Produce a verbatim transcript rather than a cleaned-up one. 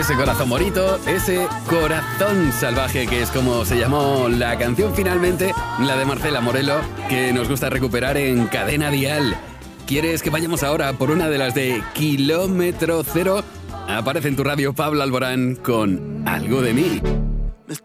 ese corazón bonito, ese corazón salvaje, que es como se llamó la canción finalmente, la de Marcela Morelo, que nos gusta recuperar en Cadena Dial. ¿Quieres que vayamos ahora por una de las de Kilómetro Cero? Aparece en tu radio Pablo Alborán con Algo de mí.